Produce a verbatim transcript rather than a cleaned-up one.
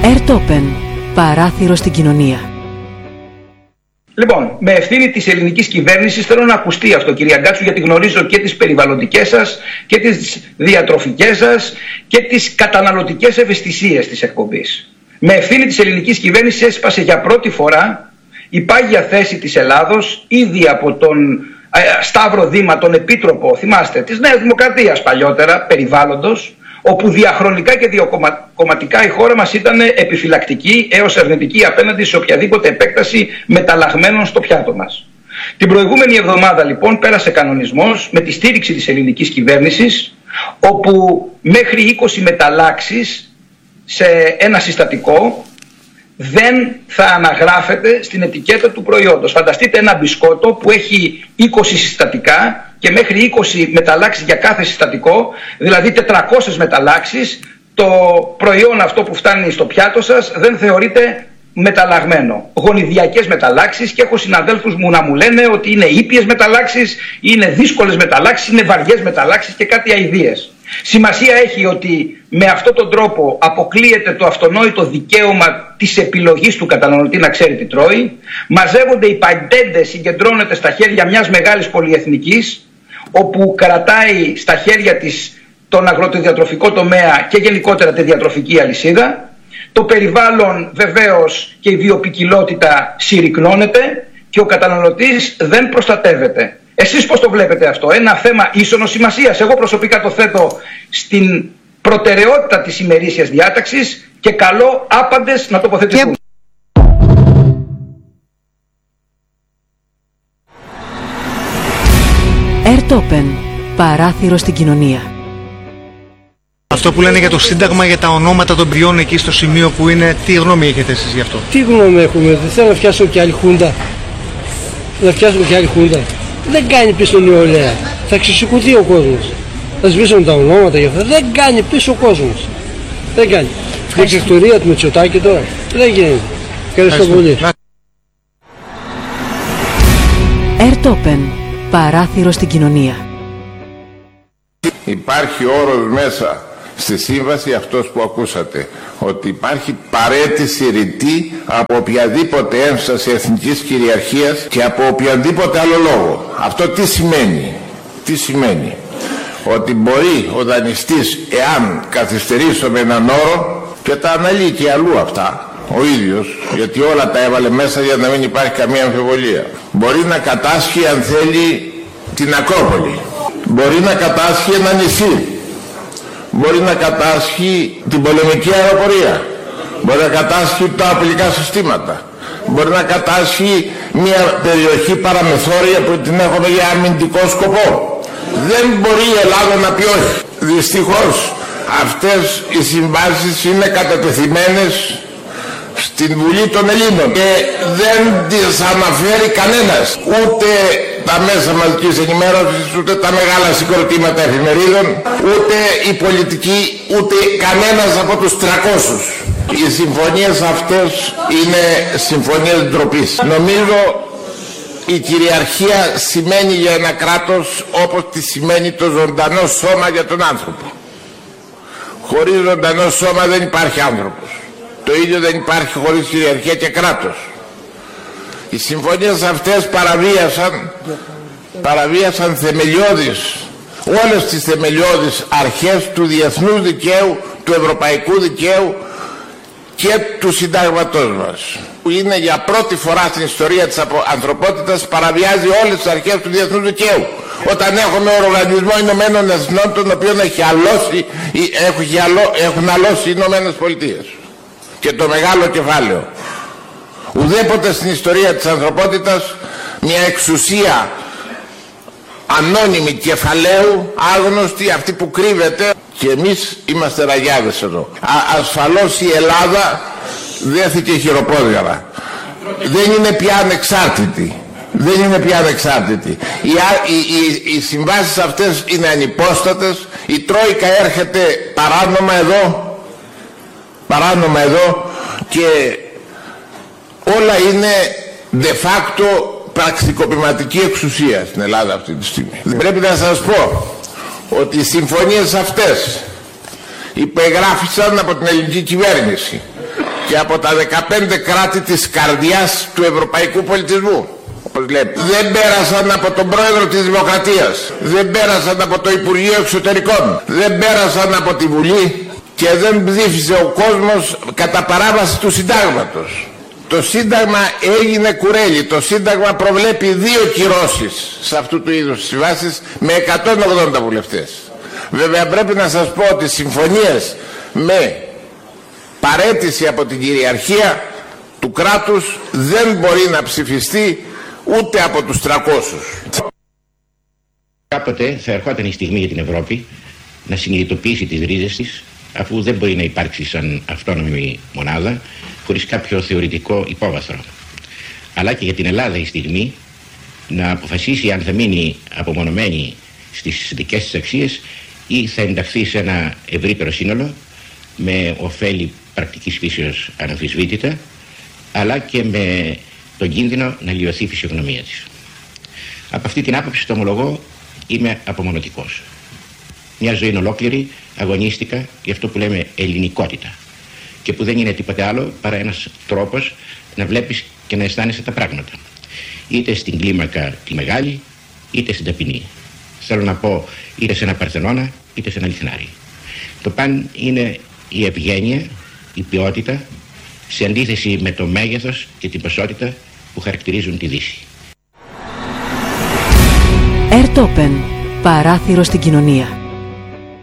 Ερτόπεν, παράθυρο στην κοινωνία. Λοιπόν, με ευθύνη της ελληνικής κυβέρνησης θέλω να ακουστεί αυτό, κυρία Γκάτσου, γιατί γνωρίζω και τις περιβαλλοντικές σας και τις διατροφικές σας και τις καταναλωτικές ευαισθησίες της εκπομπής. Με ευθύνη της ελληνικής κυβέρνησης έσπασε για πρώτη φορά η πάγια θέση της Ελλάδος, ήδη από τον ε, Σταύρο Δήμα, τον Επίτροπο, θυμάστε, της Νέας Δημοκρατίας παλιότερα, περιβάλλοντος, όπου διαχρονικά και διακομματικά η χώρα μας ήταν επιφυλακτική έως αρνητική απέναντι σε οποιαδήποτε επέκταση μεταλλαγμένων στο πιάτο μας. Την προηγούμενη εβδομάδα λοιπόν πέρασε κανονισμός με τη στήριξη της ελληνικής κυβέρνησης, όπου μέχρι είκοσι μεταλλάξεις σε ένα συστατικό δεν θα αναγράφεται στην ετικέτα του προϊόντος. Φανταστείτε ένα μπισκότο που έχει είκοσι συστατικά και μέχρι είκοσι μεταλλάξεις για κάθε συστατικό, δηλαδή τετρακόσιες μεταλλάξεις, το προϊόν αυτό που φτάνει στο πιάτο σας δεν θεωρείται μεταλλαγμένο. Γονιδιακές μεταλλάξεις, και έχω συναδέλφους μου να μου λένε ότι είναι ήπιες μεταλλάξεις, είναι δύσκολες μεταλλάξεις, είναι βαριές μεταλλάξεις και κάτι αηδίες. Σημασία έχει ότι με αυτόν τον τρόπο αποκλείεται το αυτονόητο δικαίωμα της επιλογής του καταναλωτή να ξέρει τι τρώει. Μαζεύονται οι παντέντες, συγκεντρώνεται στα χέρια μιας μεγάλης πολυεθνικής, όπου κρατάει στα χέρια της τον αγροτοδιατροφικό τομέα και γενικότερα τη διατροφική αλυσίδα. Το περιβάλλον βεβαίως και η βιοποικιλότητα συρρυκνώνεται και ο καταναλωτής δεν προστατεύεται. Εσείς πώς το βλέπετε αυτό? Ένα θέμα ίσονος σημασίας. Εγώ προσωπικά το θέτω στην προτεραιότητα της ημερήσιας διάταξης και καλώ άπαντες να τοποθετηθούν. Και... Ερτόπεν, παράθυρο στην κοινωνία. Αυτό που λένε για το Σύνταγμα, για τα ονόματα των πριών εκεί στο σημείο που είναι, τι γνώμη έχετε εσείς γι' αυτό? Τι γνώμη έχουμε? Δεν θέλω να φτιάσω και άλλη χούντα. Να φτιάσουμε και άλλη χούντα. Δεν κάνει πίσω νεολαία. Θα ξεσηκωθεί ο κόσμος. Θα σβήσουν τα ονόματα για αυτά. Δεν κάνει πίσω ο κόσμος. Δεν κάνει. Η εξεκτορία του Μητσοτάκη τώρα δεν γίνεται. Ευχαριστώ πολύ. Ερτόπεν, παράθυρο στην κοινωνία. Υπάρχει όρος μέσα στη σύμβαση αυτός που ακούσατε, ότι υπάρχει παραίτηση ρητή από οποιαδήποτε ένσταση εθνικής κυριαρχίας και από οποιαδήποτε άλλο λόγο. Αυτό τι σημαίνει? Τι σημαίνει? Ότι μπορεί ο δανειστής, εάν καθυστερήσει με έναν όρο, και τα αναλύει και αλλού αυτά ο ίδιος, γιατί όλα τα έβαλε μέσα για να μην υπάρχει καμία αμφιβολία, μπορεί να κατάσχει αν θέλει την Ακρόπολη, μπορεί να κατάσχει ένα νησί, μπορεί να κατάσχει την πολεμική αεροπορία, μπορεί να κατάσχει τα οπλικά συστήματα, μπορεί να κατάσχει μια περιοχή παραμεθόρια που την έχουμε για αμυντικό σκοπό. Δεν μπορεί η Ελλάδα να πει όχι. Δυστυχώς αυτές οι συμβάσεις είναι κατατεθειμένες στην Βουλή των Ελλήνων και δεν τις αναφέρει κανένας, ούτε τα μέσα μαζικής ενημέρωσης, ούτε τα μεγάλα συγκροτήματα εφημερίδων, ούτε η πολιτική, ούτε κανένας από τους τριακόσιους. Οι συμφωνίες αυτές είναι συμφωνίες ντροπής. Νομίζω η κυριαρχία σημαίνει για ένα κράτος όπως τη σημαίνει το ζωντανό σώμα για τον άνθρωπο. Χωρίς ζωντανό σώμα δεν υπάρχει άνθρωπος. Το ίδιο δεν υπάρχει χωρίς κυριαρχία και κράτος. Οι συμφωνίες αυτές παραβίασαν, παραβίασαν θεμελιώδεις, όλες τις θεμελιώδεις αρχές του διεθνούς δικαίου, του ευρωπαϊκού δικαίου και του συντάγματός μας, που είναι για πρώτη φορά στην ιστορία της ανθρωπότητας παραβιάζει όλες τις αρχές του διεθνούς δικαίου. Όταν έχουμε Οργανισμό Ηνωμένων Εθνών, τον οποίο έχει αλώσει, έχουν αλώσει οι Ηνωμένες Πολιτείες και το μεγάλο κεφάλαιο. Ουδέποτε στην ιστορία της ανθρωπότητας μια εξουσία ανώνυμη κεφαλαίου, άγνωστη, αυτή που κρύβεται, και εμείς είμαστε ραγιάδες εδώ. Α, ασφαλώς η Ελλάδα δέθηκε χειροπόδαρα. Δεν είναι πια ανεξάρτητη. Δεν είναι πια ανεξάρτητη. Οι, οι, οι, οι συμβάσεις αυτές είναι ανυπόστατες. Η Τρόικα έρχεται παράνομα εδώ, παράνομα εδώ, και όλα είναι de facto πραξικοπηματική εξουσία στην Ελλάδα αυτή τη στιγμή. Δεν πρέπει να σας πω ότι οι συμφωνίες αυτές υπεγράφησαν από την ελληνική κυβέρνηση και από τα δεκαπέντε κράτη της καρδιάς του ευρωπαϊκού πολιτισμού. Όπως λέμε. Δεν πέρασαν από τον πρόεδρο της Δημοκρατίας, δεν πέρασαν από το Υπουργείο Εξωτερικών, δεν πέρασαν από τη Βουλή και δεν ψήφισε ο κόσμος κατά παράβαση του συντάγματος. Το Σύνταγμα έγινε κουρέλι. Το Σύνταγμα προβλέπει δύο κυρώσεις σε αυτού του είδους συμβάσεις με εκατόν ογδόντα βουλευτές. Βέβαια πρέπει να σας πω ότι συμφωνίες με παραίτηση από την κυριαρχία του κράτους δεν μπορεί να ψηφιστεί ούτε από τους τριακόσιους. Κάποτε θα ερχόταν η στιγμή για την Ευρώπη να συνειδητοποιήσει τις ρίζες της, αφού δεν μπορεί να υπάρξει σαν αυτόνομη μονάδα χωρίς κάποιο θεωρητικό υπόβαθρο. Αλλά και για την Ελλάδα η στιγμή να αποφασίσει αν θα μείνει απομονωμένη στις δικές της αξίες ή θα ενταχθεί σε ένα ευρύτερο σύνολο με ωφέλη πρακτικής φύσεως αναμφισβήτητα, αλλά και με τον κίνδυνο να λιωθεί η φυσιογνωμία της. Από αυτή την άποψη, το ομολογώ, είμαι απομονωτικός. Μια ζωή ολόκληρη αγωνίστηκα για αυτό που λέμε ελληνικότητα και που δεν είναι τίποτε άλλο παρά ένας τρόπος να βλέπεις και να αισθάνεσαι τα πράγματα, είτε στην κλίμακα τη μεγάλη είτε στην ταπεινή. Θέλω να πω είτε σε ένα Παρθενώνα είτε σε ένα Λιθινάρι. Το παν είναι η ευγένεια, η ποιότητα, σε αντίθεση με το μέγεθος και την ποσότητα που χαρακτηρίζουν τη Δύση. Ερτόπεν, παράθυρο στην κοινωνία.